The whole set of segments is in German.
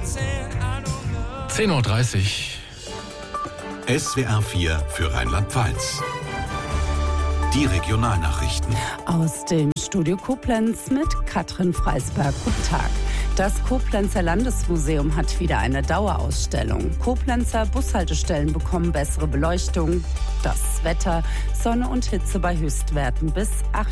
10:30 Uhr. SWR 4 für Rheinland-Pfalz. Die Regionalnachrichten. Aus dem Studio Koblenz mit Katrin Freisberg. Guten Tag. Das Koblenzer Landesmuseum hat wieder eine Dauerausstellung. Koblenzer Bushaltestellen bekommen bessere Beleuchtung. Das Wetter, Sonne und Hitze bei Höchstwerten bis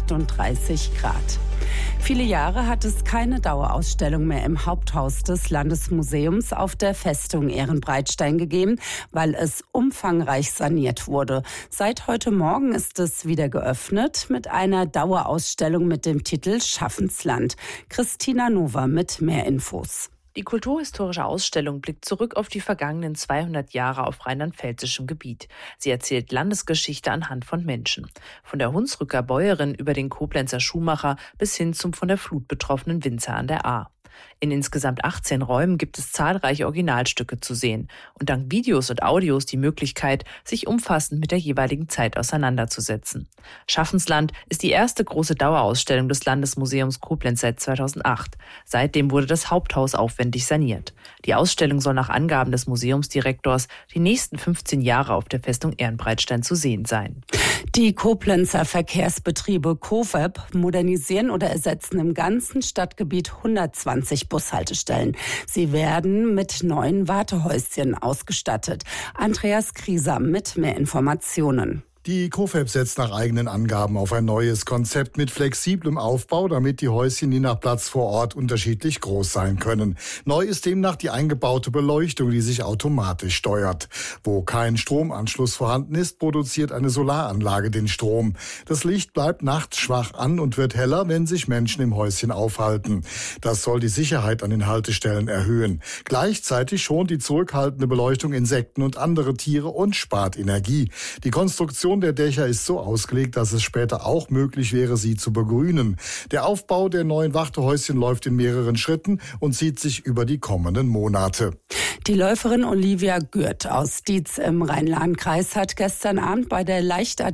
38 Grad. Viele Jahre hat es keine Dauerausstellung mehr im Haupthaus des Landesmuseums auf der Festung Ehrenbreitstein gegeben, weil es umfangreich saniert wurde. Seit heute Morgen ist es wieder geöffnet mit einer Dauerausstellung mit dem Titel Schaffensland. Christina Nova mit mehr Infos. Die kulturhistorische Ausstellung blickt zurück auf die vergangenen 200 Jahre auf rheinland-pfälzischem Gebiet. Sie erzählt Landesgeschichte anhand von Menschen. Von der Hunsrücker Bäuerin über den Koblenzer Schuhmacher bis hin zum von der Flut betroffenen Winzer an der Ahr. In insgesamt 18 Räumen gibt es zahlreiche Originalstücke zu sehen und dank Videos und Audios die Möglichkeit, sich umfassend mit der jeweiligen Zeit auseinanderzusetzen. Schaffensland ist die erste große Dauerausstellung des Landesmuseums Koblenz seit 2008. Seitdem wurde das Haupthaus aufwendig saniert. Die Ausstellung soll nach Angaben des Museumsdirektors die nächsten 15 Jahre auf der Festung Ehrenbreitstein zu sehen sein. Die Koblenzer Verkehrsbetriebe COVEB modernisieren oder ersetzen im ganzen Stadtgebiet 120 Bushaltestellen. Sie werden mit neuen Wartehäuschen ausgestattet. Andreas Krieser mit mehr Informationen. Die COVEB setzt nach eigenen Angaben auf ein neues Konzept mit flexiblem Aufbau, damit die Häuschen je nach Platz vor Ort unterschiedlich groß sein können. Neu ist demnach die eingebaute Beleuchtung, die sich automatisch steuert. Wo kein Stromanschluss vorhanden ist, produziert eine Solaranlage den Strom. Das Licht bleibt nachts schwach an und wird heller, wenn sich Menschen im Häuschen aufhalten. Das soll die Sicherheit an den Haltestellen erhöhen. Gleichzeitig schont die zurückhaltende Beleuchtung Insekten und andere Tiere und spart Energie. Die Konstruktion der Dächer ist so ausgelegt, dass es später auch möglich wäre, sie zu begrünen. Der Aufbau der neuen Wartehäuschen läuft in mehreren Schritten und zieht sich über die kommenden Monate. Die Läuferin Olivia Gürt aus Dietz im Rhein-Lahn-Kreis hat gestern Abend bei der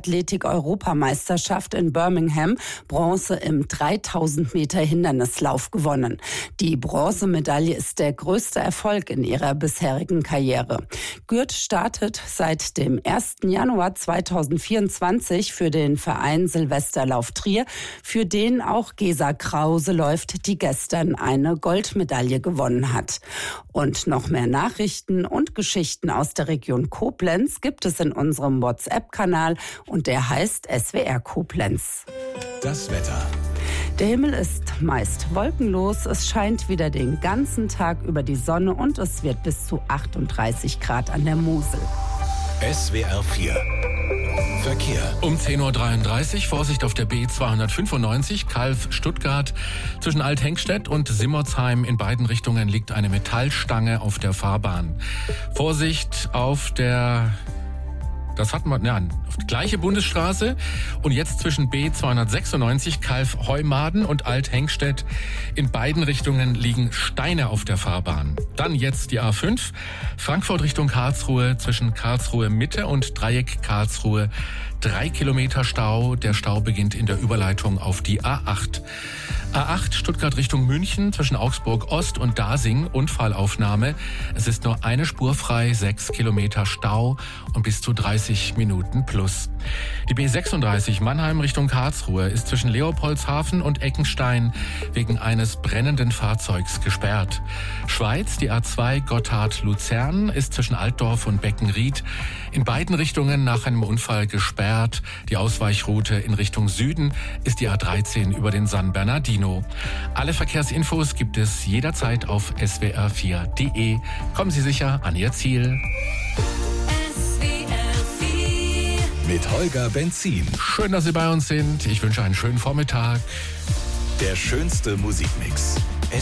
Leichtathletik-Europameisterschaft in Birmingham Bronze im 3000 Meter Hindernislauf gewonnen. Die Bronzemedaille ist der größte Erfolg in ihrer bisherigen Karriere. Gürt startet seit dem 1. Januar 2024 für den Verein Silvesterlauf Trier, für den auch Gesa Krause läuft, die gestern eine Goldmedaille gewonnen hat. Und noch mehr Nachrichten und Geschichten aus der Region Koblenz gibt es in unserem WhatsApp-Kanal und der heißt SWR Koblenz. Das Wetter. Der Himmel ist meist wolkenlos, es scheint wieder den ganzen Tag über die Sonne und es wird bis zu 38 Grad an der Mosel. SWR 4 Verkehr. Um 10:33 Uhr Vorsicht auf der B295 Calw-Stuttgart. Zwischen Althengstedt und Simmersheim in beiden Richtungen liegt eine Metallstange auf der Fahrbahn. Vorsicht auf der... auf die gleiche Bundesstraße und jetzt zwischen B296 Calw-Heumaden und Althengstedt. In beiden Richtungen liegen Steine auf der Fahrbahn. Dann jetzt die A5, Frankfurt Richtung Karlsruhe, zwischen Karlsruhe Mitte und Dreieck Karlsruhe 3 Kilometer Stau. Der Stau beginnt in der Überleitung auf die A8. A8 Stuttgart Richtung München, zwischen Augsburg Ost und Dasing, Unfallaufnahme. Es ist nur eine Spur frei, 6 Kilometer Stau und bis zu 30 Minuten plus. Die B36 Mannheim Richtung Karlsruhe ist zwischen Leopoldshafen und Eckenstein wegen eines brennenden Fahrzeugs gesperrt. Schweiz, die A2 Gotthard-Luzern ist zwischen Altdorf und Beckenried in beiden Richtungen nach einem Unfall gesperrt. Die Ausweichroute in Richtung Süden ist die A13 über den San Bernardino. Alle Verkehrsinfos gibt es jederzeit auf swr4.de. Kommen Sie sicher an Ihr Ziel. Mit Holger Benzin. Schön, dass Sie bei uns sind. Ich wünsche einen schönen Vormittag. Der schönste Musikmix.